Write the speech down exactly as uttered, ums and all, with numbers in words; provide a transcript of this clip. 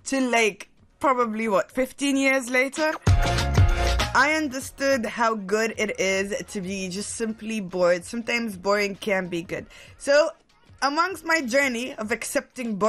till like probably what, fifteen years later, I understood how good it is to be just simply bored. Sometimes boring can be good. So amongst my journey of accepting boredom,